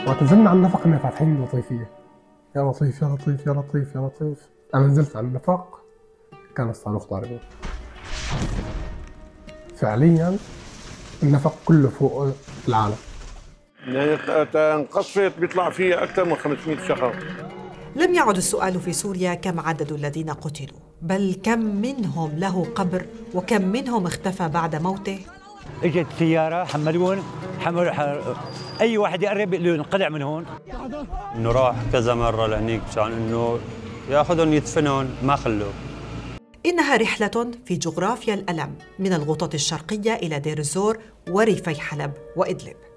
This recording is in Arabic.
وقت نزلنا على النفق كنا فاتحين لطيفية، يا لطيف يا لطيف يا لطيف يا لطيف. أنا نزلت على النفق كان الصاروخ ضاربه. فعليا النفق كله فوق العالم. يعني انقصفت بيطلع فيها أكثر من 500 شخص. لم يعد السؤال في سوريا كم عدد الذين قتلوا، بل كم منهم له قبر وكم منهم اختفى بعد موته. اجت سيارة حملون أي واحد يقرب ينقلع من هون. إنه راح كذا مرة لهنيك مشان إنه ياخذهم يدفنهم ما خلوه. إنها رحلة في جغرافيا الألم من الغوطة الشرقية إلى دير الزور وريفي حلب وإدلب.